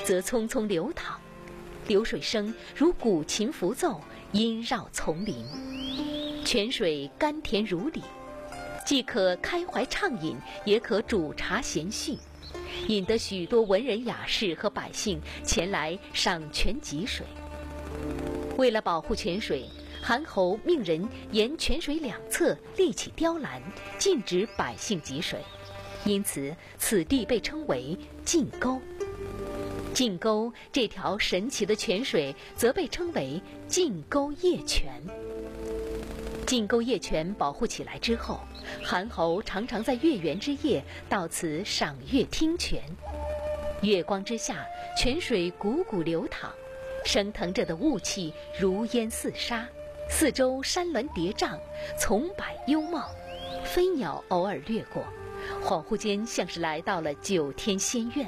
则匆匆流淌，流水声如古琴浮奏，萦绕丛林。泉水甘甜如醴，既可开怀畅饮，也可煮茶闲叙，引得许多文人雅士和百姓前来赏泉汲水。为了保护泉水，韩侯命人沿泉水两侧立起雕栏，禁止百姓汲水，因此此地被称为禁沟。禁沟这条神奇的泉水则被称为禁沟夜泉。禁沟夜泉保护起来之后，韩侯常常在月圆之夜到此赏月听泉。月光之下，泉水汩汩流淌，升腾着的雾气如烟似沙，四周山峦叠嶂，丛柏幽茂，飞鸟偶尔掠过，恍惚间像是来到了九天仙苑。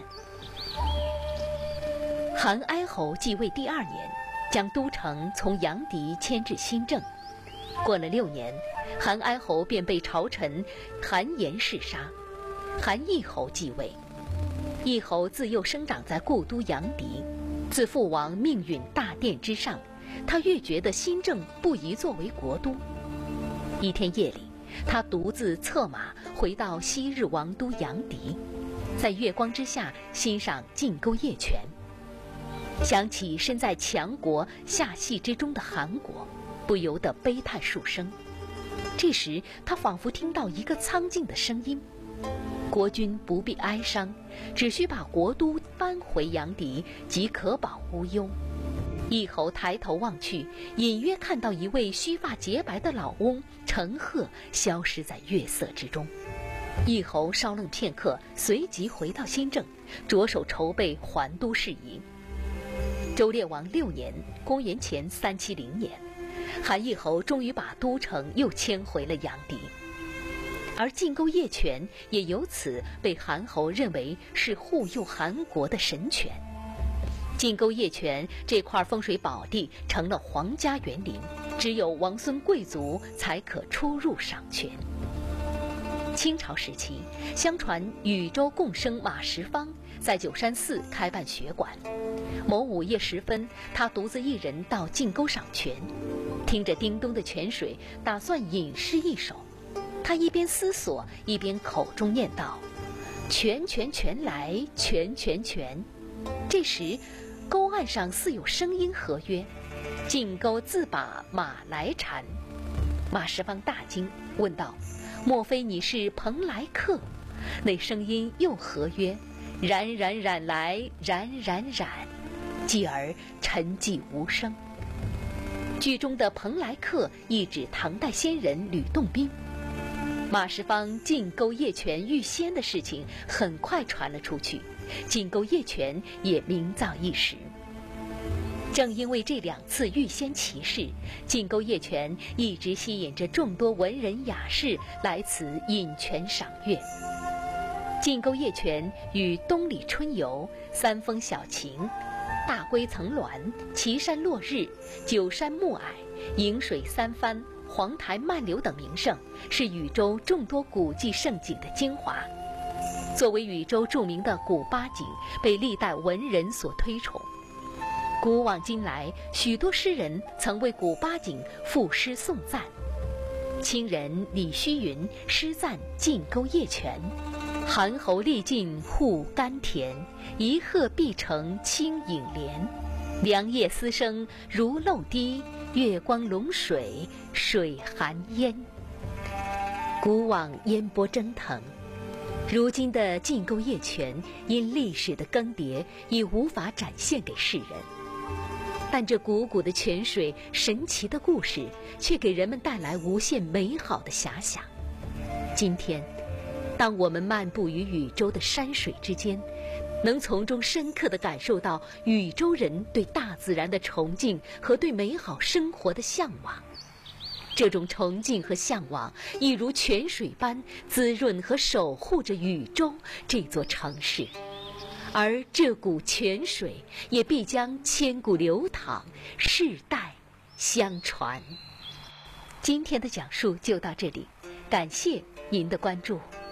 韩哀侯继位第2年，将都城从阳翟迁至新郑。过了6年，韩哀侯便被朝臣韩延弑杀，韩义侯继位。义侯自幼生长在故都阳翟，自父王命允大殿之上，他越觉得新郑不宜作为国都。一天夜里，他独自策马回到昔日王都阳翟，在月光之下欣赏禁沟夜泉，想起身在强国下系之中的韩国，不由得悲叹数声。这时他仿佛听到一个苍劲的声音：国君不必哀伤，只需把国都搬回阳翟，即可保无忧。义侯抬头望去，隐约看到一位须发洁白的老翁乘鹤消失在月色之中。义侯稍愣片刻，随即回到新郑，着手筹备还都事宜。周烈王6年，公元前370年，韩义侯终于把都城又迁回了阳翟，而禁沟夜泉也由此被韩侯认为是护佑韩国的神泉。禁沟夜泉这块风水宝地成了皇家园林，只有王孙贵族才可出入赏泉。清朝时期，相传禹州贡生马时芳在九山寺开办学馆。某午夜时分，他独自一人到禁沟赏泉，听着叮咚的泉水，打算吟诗一首。他一边思索，一边口中念道：泉泉泉来，泉泉泉。这时沟岸上似有声音和曰：禁沟自把马来缠。马时芳大惊，问道：莫非你是蓬莱客？那声音又和曰：冉冉冉来，冉冉冉。继而沉寂无声。剧中的蓬莱客意指唐代仙人吕洞宾。马时芳禁沟夜泉遇仙的事情很快传了出去，禁沟夜泉也名噪一时。正因为这2次遇仙奇事，禁沟夜泉一直吸引着众多文人雅士来此饮泉赏月。禁沟夜泉与东里春游、三峰小晴、大龟层峦、岐山落日、九山暮霭、颍水三藩、黄台漫流等名胜，是禹州众多古迹胜景的精华。作为禹州著名的古八景，被历代文人所推崇。古往今来，许多诗人曾为古八景赋诗颂赞。清人李虚云诗赞禁沟夜泉：韩侯历尽护甘甜，一鹤必成清影莲。凉夜思声如漏滴，月光龙水水含烟。古往烟波蒸腾，如今的禁沟夜泉因历史的更迭已无法展现给世人，但这汩汩的泉水、神奇的故事却给人们带来无限美好的遐想。今天当我们漫步于禹州的山水之间，能从中深刻地感受到禹州人对大自然的崇敬和对美好生活的向往。这种崇敬和向往亦如泉水般滋润和守护着禹州这座城市，而这股泉水也必将千古流淌，世代相传。今天的讲述就到这里，感谢您的关注。